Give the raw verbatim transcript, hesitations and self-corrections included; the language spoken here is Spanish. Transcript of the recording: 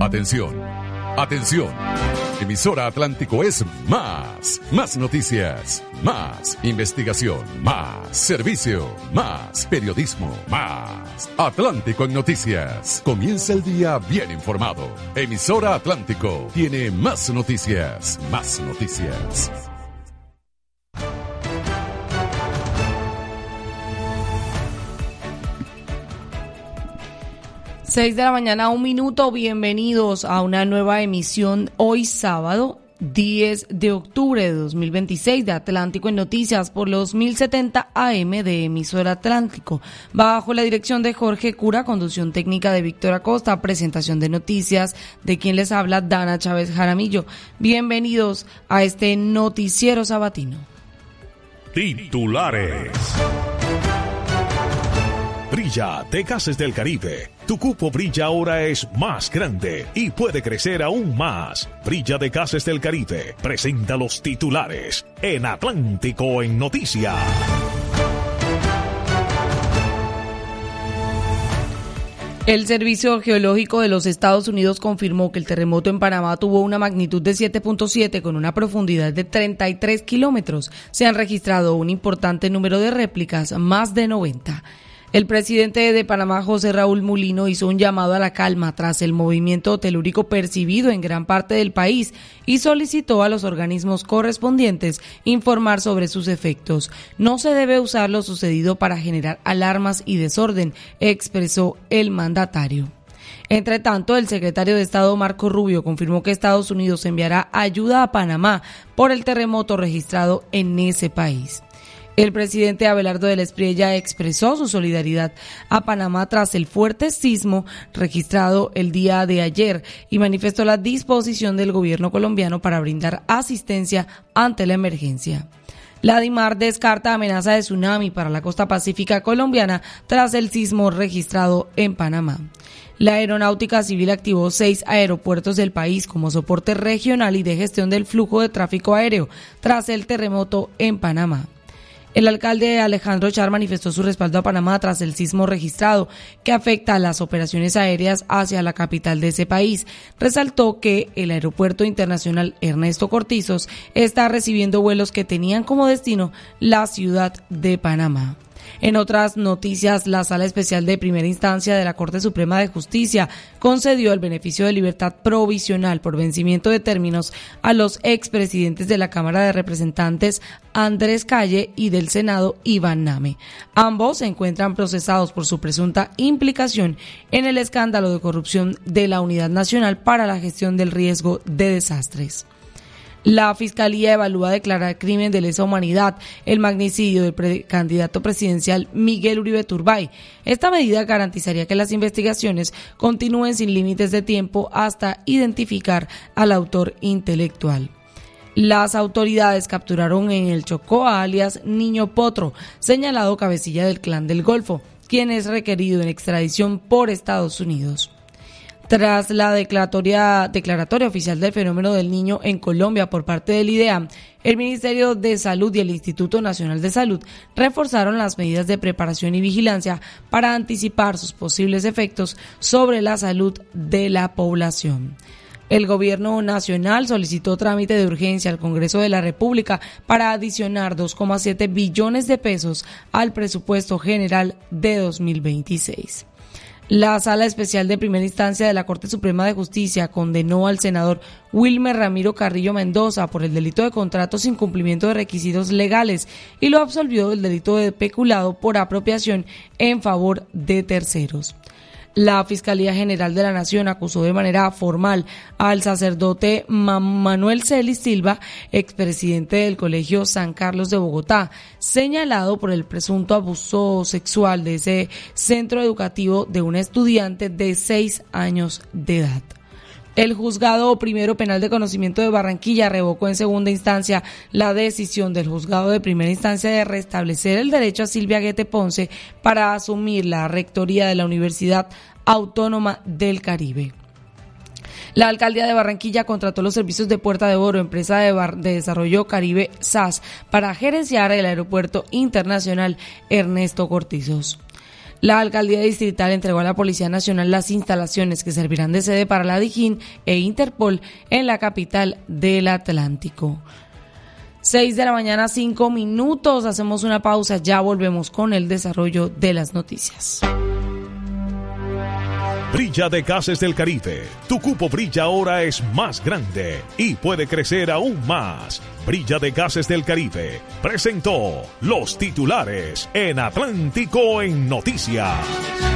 Atención, atención. Emisora Atlántico es más, más noticias, más investigación, más servicio, más periodismo, más Atlántico en noticias. Comienza el día bien informado. Emisora Atlántico tiene más noticias, más noticias. Seis de la mañana, un minuto. Bienvenidos a una nueva emisión hoy sábado, diez de octubre de dos mil veintiséis de Atlántico en Noticias por los mil setenta A M de Emisora Atlántico. Bajo la dirección de Jorge Cura, conducción técnica de Víctor Acosta, presentación de noticias de quien les habla, Dana Chávez Jaramillo. Bienvenidos a este noticiero sabatino. Titulares. Brilla de Gases del Caribe. Tu cupo Brilla ahora es más grande y puede crecer aún más. Brilla de Gases del Caribe presenta los titulares en Atlántico en Noticias. El Servicio Geológico de los Estados Unidos confirmó que el terremoto en Panamá tuvo una magnitud de siete punto siete con una profundidad de treinta y tres kilómetros. Se han registrado un importante número de réplicas, más de noventa. El presidente de Panamá, José Raúl Mulino, hizo un llamado a la calma tras el movimiento telúrico percibido en gran parte del país y solicitó a los organismos correspondientes informar sobre sus efectos. No se debe usar lo sucedido para generar alarmas y desorden, expresó el mandatario. Entre tanto, el secretario de Estado Marco Rubio confirmó que Estados Unidos enviará ayuda a Panamá por el terremoto registrado en ese país. El presidente Abelardo del Espriella expresó su solidaridad a Panamá tras el fuerte sismo registrado el día de ayer y manifestó la disposición del gobierno colombiano para brindar asistencia ante la emergencia. La DIMAR descarta amenaza de tsunami para la costa pacífica colombiana tras el sismo registrado en Panamá. La Aeronáutica Civil activó seis aeropuertos del país como soporte regional y de gestión del flujo de tráfico aéreo tras el terremoto en Panamá. El alcalde Alejandro Char manifestó su respaldo a Panamá tras el sismo registrado que afecta a las operaciones aéreas hacia la capital de ese país. Resaltó que el Aeropuerto Internacional Ernesto Cortizos está recibiendo vuelos que tenían como destino la ciudad de Panamá. En otras noticias, la Sala Especial de Primera Instancia de la Corte Suprema de Justicia concedió el beneficio de libertad provisional por vencimiento de términos a los expresidentes de la Cámara de Representantes Andrés Calle y del Senado Iván Name. Ambos se encuentran procesados por su presunta implicación en el escándalo de corrupción de la Unidad Nacional para la Gestión del Riesgo de Desastres. La Fiscalía evalúa declarar crimen de lesa humanidad el magnicidio del precandidato presidencial Miguel Uribe Turbay. Esta medida garantizaría que las investigaciones continúen sin límites de tiempo hasta identificar al autor intelectual. Las autoridades capturaron en el Chocó a alias Niño Potro, señalado cabecilla del Clan del Golfo, quien es requerido en extradición por Estados Unidos. Tras la declaratoria, declaratoria oficial del fenómeno del niño en Colombia por parte del IDEAM, el Ministerio de Salud y el Instituto Nacional de Salud reforzaron las medidas de preparación y vigilancia para anticipar sus posibles efectos sobre la salud de la población. El Gobierno Nacional solicitó trámite de urgencia al Congreso de la República para adicionar dos coma siete billones de pesos al presupuesto general de dos mil veintiséis. La Sala Especial de Primera Instancia de la Corte Suprema de Justicia condenó al senador Wilmer Ramiro Carrillo Mendoza por el delito de contrato sin cumplimiento de requisitos legales y lo absolvió del delito de peculado por apropiación en favor de terceros. La Fiscalía General de la Nación acusó de manera formal al sacerdote Manuel Celis Silva, expresidente del Colegio San Carlos de Bogotá, señalado por el presunto abuso sexual de ese centro educativo de una estudiante de seis años de edad. El Juzgado Primero Penal de Conocimiento de Barranquilla revocó en segunda instancia la decisión del Juzgado de Primera Instancia de restablecer el derecho a Silvia Guete Ponce para asumir la rectoría de la Universidad Autónoma del Caribe. La alcaldía de Barranquilla contrató los servicios de Puerta de Oro, empresa de, bar- de desarrollo Caribe S A S, para gerenciar el Aeropuerto Internacional Ernesto Cortizos. La alcaldía distrital entregó a la Policía Nacional las instalaciones que servirán de sede para la DIJÍN e Interpol en la capital del Atlántico. seis de la mañana, cinco minutos. Hacemos una pausa, ya volvemos con el desarrollo de las noticias. Brilla de Gases del Caribe. Tu cupo Brilla ahora es más grande y puede crecer aún más. Brilla de Gases del Caribe presentó los titulares en Atlántico en Noticias.